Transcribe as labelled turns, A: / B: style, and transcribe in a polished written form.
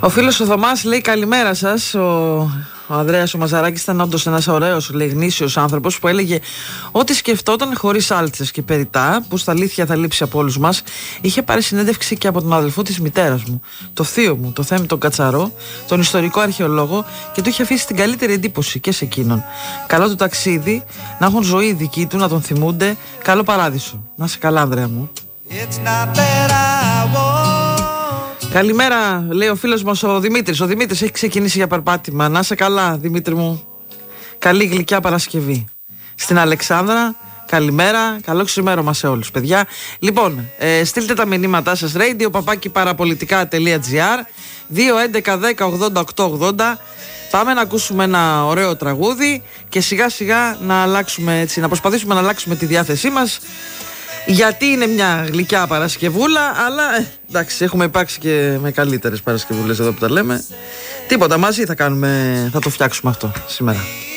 A: Ο φίλος ο Θωμάς λέει καλημέρα σας. Ο Ανδρέας ο Μαζαράκης ήταν όντως ένας ωραίος, λέει, γνήσιος άνθρωπος που έλεγε ό,τι σκεφτόταν χωρίς άλτσες και περιτά, που στα αλήθεια θα λείψει από όλους μας. Είχε πάρει συνέντευξη και από τον αδελφό της μητέρας μου, το θείο μου, το Θέμη τον Κατσαρό, τον ιστορικό αρχαιολόγο, και του είχε αφήσει την καλύτερη εντύπωση και σε εκείνον. Καλό του ταξίδι, να έχουν ζωή δική του, να τον θυμούνται. Καλό παράδεισο. Να είσαι καλά, Ανδρέα μου. Καλημέρα, λέει ο φίλος μας ο Δημήτρης. Ο Δημήτρης έχει ξεκινήσει για περπάτημα. Να είσαι καλά, Δημήτρη μου. Καλή γλυκιά Παρασκευή. Στην Αλεξάνδρα, καλημέρα. Καλό ξημέρωμα σε όλους, παιδιά. Λοιπόν, στείλτε τα μηνύματά σας. radio@parapolitica.gr 2-11-10-80-8-80. Πάμε να ακούσουμε ένα ωραίο τραγούδι και σιγά σιγά να αλλάξουμε, έτσι, να προσπαθήσουμε να αλλάξουμε τη διάθεσή μας. Γιατί είναι μια γλυκιά Παρασκευούλα, αλλά εντάξει, έχουμε υπάρξει και με καλύτερες Παρασκευούλες εδώ που τα λέμε. Τίποτα, μαζί θα το φτιάξουμε αυτό σήμερα.